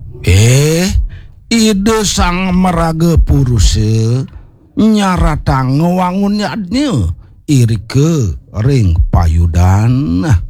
Ide sang meraga puruse nyarata ngewangunnya iri ke ring payudan.